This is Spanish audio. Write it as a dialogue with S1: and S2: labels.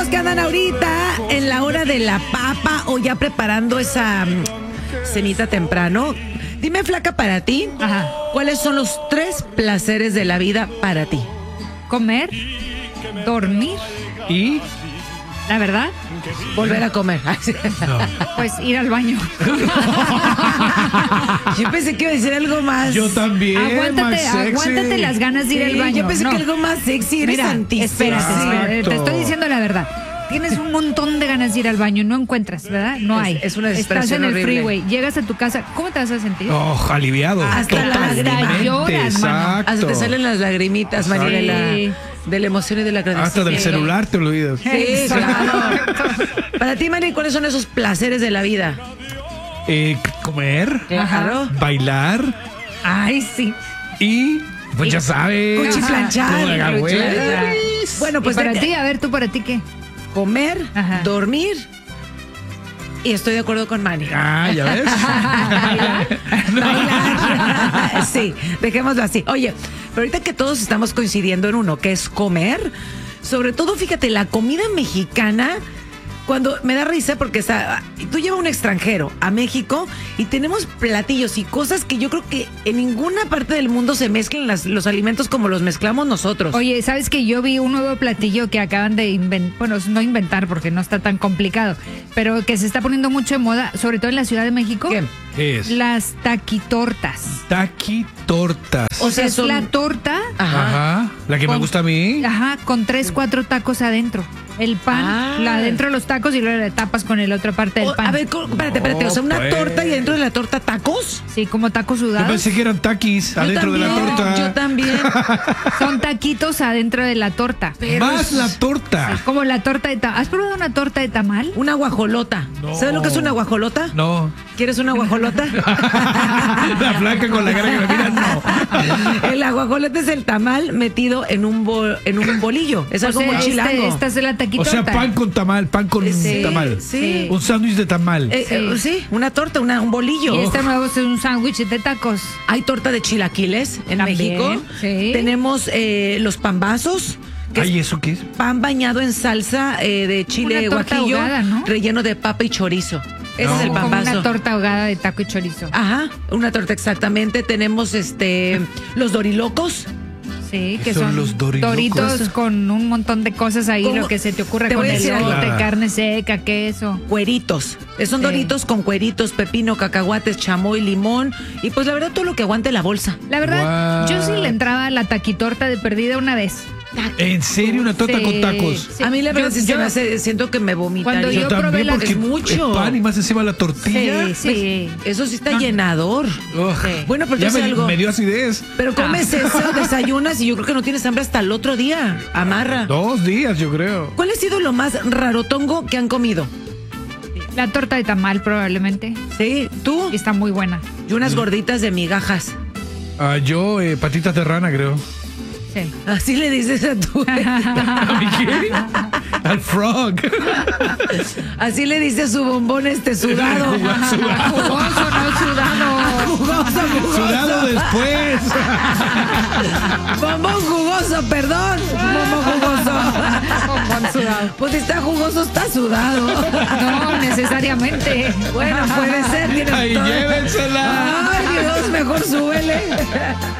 S1: los que andan ahorita en la hora de la papa o ya preparando esa cenita temprano, dime, flaca, para ti, ¿cuáles son los 3 placeres de la vida para ti?
S2: Comer, dormir
S3: ¿Y?
S2: la verdad,
S1: Volver a comer.
S2: pues ir al baño.
S1: Yo pensé que iba a decir algo más.
S3: Yo también, más sexy.
S2: Aguántate las ganas de ir al baño.
S1: Yo pensé
S2: No.
S1: que algo más sexy. Eres
S2: Mira,
S1: santísima.
S2: espérate,
S3: Exacto.
S2: te estoy diciendo la verdad. Tienes un montón de ganas de ir al baño, no encuentras, ¿verdad? No hay.
S1: Es una
S2: Estás
S1: desesperación
S2: en el
S1: horrible.
S2: freeway, llegas a tu casa, ¿cómo te vas a sentir?
S3: Oh, aliviado.
S1: Hasta
S3: Totalmente,
S2: lloras, mano.
S3: exacto.
S1: Hasta te salen las lagrimitas, María, de la emoción y del agradecimiento.
S3: Hasta del celular te olvidas.
S1: Sí, claro. Para ti, Mari, ¿cuáles son esos placeres de la vida?
S3: Comer,
S1: Claro.
S3: bailar
S2: Ay, sí.
S3: y, pues ya sabes.
S1: Cuchiplanchar.
S3: Todo de abuela.
S1: Bueno, pues
S2: ¿Y para
S1: vete-
S2: ti? A ver, ¿tú para ti qué?
S1: comer,
S2: Ajá.
S1: dormir. Y estoy de acuerdo con Manny.
S3: Ah, ya ves.
S1: Bailar. Sí, dejémoslo así. Oye, pero ahorita que todos estamos coincidiendo en uno, que es comer, sobre todo, fíjate, la comida mexicana, cuando me da risa porque tú llevas un extranjero a México y tenemos platillos y cosas que yo creo que en ninguna parte del mundo se mezclan los alimentos como los mezclamos nosotros.
S2: Oye, ¿sabes que yo vi un nuevo platillo que acaban de inventar? Bueno, no inventar porque no está tan complicado, pero que se está poniendo mucho de moda, sobre todo en la Ciudad de México.
S1: ¿Qué?
S3: ¿Qué es?
S2: Las taquitortas.
S3: Taquitortas.
S1: O sea,
S2: Es
S1: son-
S2: la torta,
S3: Ajá. La que me gusta a mí.
S2: con 3, 4 tacos adentro. El pan, adentro de los tacos y luego le tapas con la otra parte del pan.
S1: A ver, espérate, o sea, una
S3: pues.
S1: torta y dentro de la torta tacos.
S2: Sí, como tacos
S3: Yo
S2: sudados.
S3: pensé que eran taquis adentro de la torta.
S1: Yo también.
S2: Son taquitos adentro de la torta.
S3: Más la torta.
S2: Como la torta de tamal. ¿Has probado una torta de tamal?
S1: Una guajolota.
S3: No.
S1: ¿Sabes lo que es una guajolota?
S3: No.
S1: ¿Quieres una guajolota?
S3: La flaca con la cara que me mira, no.
S1: El guajolota es el tamal metido en un bolillo. Es algo muy chilango.
S2: Esta es la
S3: O
S2: taquitorta.
S3: sea, pan con tamal, pan con
S1: Sí,
S3: tamal.
S1: sí.
S3: Un sándwich de tamal.
S1: Sí, una torta, un bolillo.
S2: Y este nuevo es un sándwich de tacos.
S1: Hay torta de chilaquiles en
S2: También,
S1: México.
S2: sí.
S1: Tenemos los pambazos. Que
S3: Ay,
S1: es
S3: ¿eso qué es?
S1: pan bañado en salsa de chile
S2: Una torta
S1: guajillo,
S2: ahogada, ¿no?
S1: relleno de papa y chorizo. Ese
S3: No.
S1: es el
S2: Como
S1: pambazo.
S2: una torta ahogada de taco y chorizo.
S1: Ajá, una torta exactamente. Tenemos los dorilocos.
S2: Sí, que
S3: Son
S2: son
S3: los dorilocos.
S2: doritos con un montón de cosas ahí,
S1: ¿Cómo?
S2: lo que se te ocurra,
S1: Te
S2: con
S1: voy a decir
S2: elote,
S3: algo.
S2: carne seca, queso.
S1: Cueritos. Son
S2: Sí.
S1: doritos con cueritos, pepino, cacahuates, chamoy, limón. Y pues la verdad, todo lo que aguante la bolsa.
S2: La verdad,
S3: Guau.
S2: yo sí le entraba a la taquitorta de perdida una vez.
S3: ¿En serio? ¿Una torta
S2: Sí,
S3: con tacos?
S2: sí.
S1: A mí la verdad
S2: Yo-
S1: sí se
S2: yo-
S1: me hace, siento que me vomitaría.
S2: Cuando yo probé
S3: también,
S2: la-
S3: porque
S1: es mucho.
S3: el pan y más encima la tortilla.
S2: Sí, sí.
S1: Eso sí está llenador.
S3: Ugh.
S1: Bueno, pero
S3: ya
S1: te hace algo.
S3: me dio acidez.
S1: Pero comes eso, desayunas y yo creo que no tienes hambre hasta el otro día. Amarra.
S3: 2 días, yo creo.
S1: ¿Cuál ha sido lo más rarotongo que han comido?
S2: La torta de tamal probablemente.
S1: Sí, tú
S2: Y está muy buena.
S1: y unas gorditas de migajas.
S3: Yo, patitas de rana, creo.
S2: Sí.
S1: Así le dices a tu.
S3: ¿A mi qué? Al frog.
S1: Así le dice a su bombón sudado.
S2: Jugoso, no sudado.
S1: Jugoso.
S3: Sudado después.
S1: Bombón jugoso, perdón. Bombón jugoso.
S2: Bombón sudado.
S1: Pues si está jugoso, está sudado.
S2: No, necesariamente.
S1: Bueno, puede ser. Tiene
S3: Ahí
S1: todo-
S3: llévensela.
S1: Ay, Dios, mejor súbele.